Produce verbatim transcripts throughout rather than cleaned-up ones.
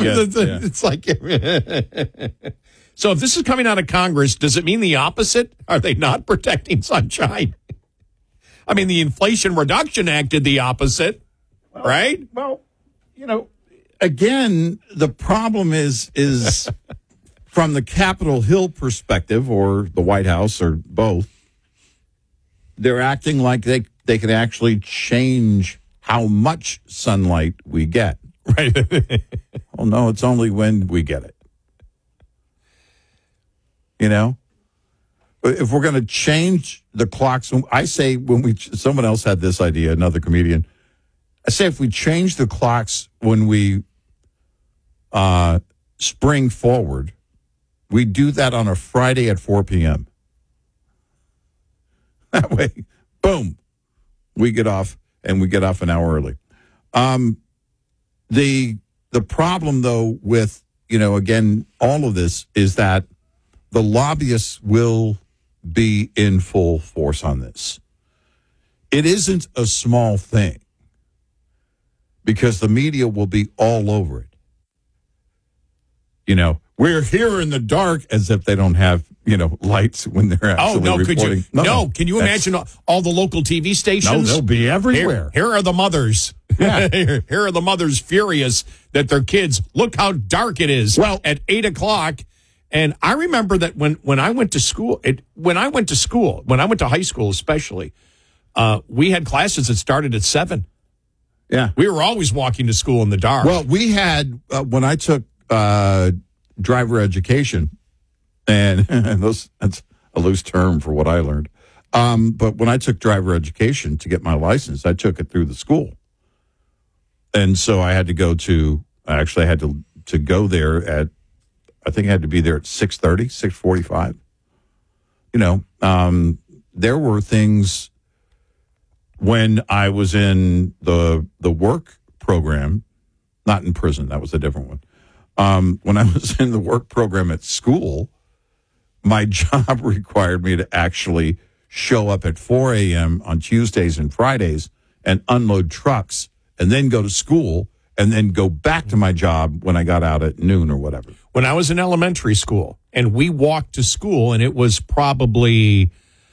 Yeah, the, the, yeah. It's like, so if this is coming out of Congress, does it mean the opposite? Are they not protecting sunshine? I mean, the Inflation Reduction Act did the opposite, well, right? Well, you know, again, the problem is is from the Capitol Hill perspective, or the White House, or both. They're acting like they they can actually change how much sunlight we get. Right. Well, no, it's only when we get it. You know? If we're going to change the clocks, I say when we, someone else had this idea, another comedian. I say if we change the clocks when we uh, spring forward, we do that on a Friday at four p.m. That way, boom, we get off, and we get off an hour early. Um, the the problem, though, with, you know, again, all of this is that the lobbyists will be in full force on this. It isn't a small thing because the media will be all over it. You know, we're here in the dark, as if they don't have, you know, lights when they're actually Oh, no, reporting. could you? No, no can you imagine all, all the local T V stations? No, they'll be everywhere. Here, here are the mothers. Yeah. here, here are the mothers furious that their kids, look how dark it is Well, at eight o'clock. And I remember that when, when I went to school, it, when I went to school, when I went to high school especially, uh, we had classes that started at seven. Yeah. We were always walking to school in the dark. Well, we had, uh, when I took uh, driver education, and those, that's a loose term for what I learned. Um, but when I took driver education to get my license, I took it through the school. And so I had to go to, I actually had to, to go there at, I think I had to be there at six thirty, six forty-five. You know, um, there were things when I was in the the work program, not in prison, that was a different one. Um, when I was in the work program at school, my job required me to actually show up at four a.m. on Tuesdays and Fridays and unload trucks and then go to school and then go back to my job when I got out at noon or whatever. When I was in elementary school and we walked to school, and it was probably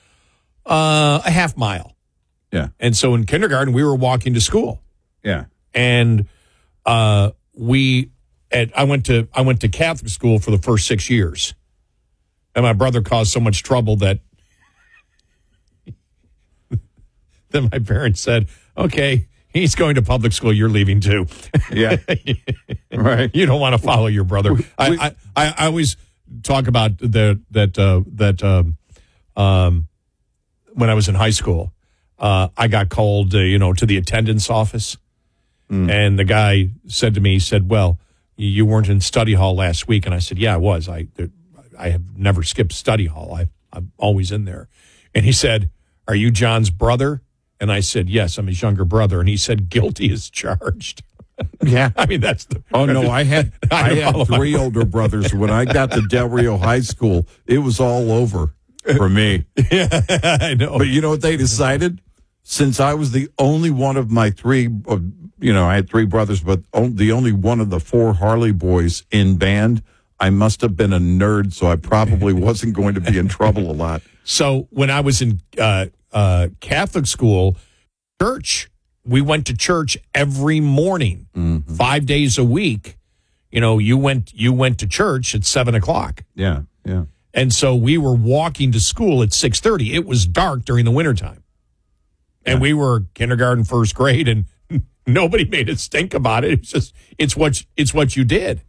uh, a half mile. Yeah. And so in kindergarten, we were walking to school. Yeah. And uh, we, at, I went to I went to Catholic school for the first six years. And my brother caused so much trouble that then my parents said, okay, he's going to public school, you're leaving too. Yeah. Right. You don't want to follow your brother. We, I, I, I, I always talk about the, that, uh, that um, um, when I was in high school, uh, I got called, uh, you know, to the attendance office. Mm. And the guy said to me, he said, well, you weren't in study hall last week. And I said, yeah, I was. I I have never skipped study hall. I, I'm always in there. And he said, are you John's brother? And I said, yes, I'm his younger brother. And he said, guilty as charged. Yeah. I mean, that's the... Oh, no, I had I had three older brothers. When I got to Del Rio High School, it was all over for me. Yeah, I know. But you know what they decided? Since I was the only one of my three, uh, you know, I had three brothers, but on, the only one of the four Harley boys in band, I must have been a nerd, so I probably wasn't going to be in trouble a lot. So when I was in uh, uh, Catholic school, church, we went to church every morning, mm-hmm. five days a week. You know, you went you went to church at seven o'clock. Yeah, yeah. And so we were walking to school at six thirty. It was dark during the wintertime. And yeah. we were kindergarten, first grade, and nobody made a stink about it. It's just it's what it's what you did.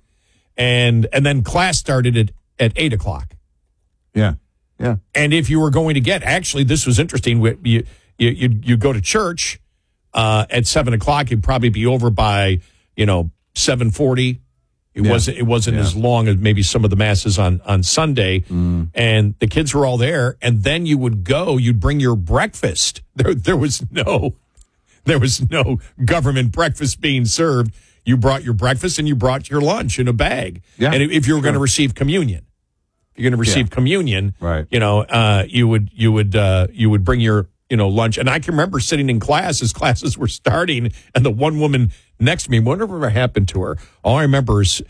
And and then class started at, at eight o'clock. Yeah, yeah. And if you were going to get, actually, this was interesting. You you you, you go to church uh, at seven o'clock. You'd probably be over by you know seven forty. It yeah. wasn't it wasn't yeah. as long as maybe some of the masses on on Sunday. Mm. And the kids were all there. And then you would go. You'd bring your breakfast. There there was no there was no government breakfast being served. You brought your breakfast and you brought your lunch in a bag. Yeah, and if you were sure. going to receive communion, if you're going to receive yeah. communion, right. you know, uh, you would you would uh, you would bring your you know lunch. And I can remember sitting in class as classes were starting, and the one woman next to me, whatever happened to her, all I remember is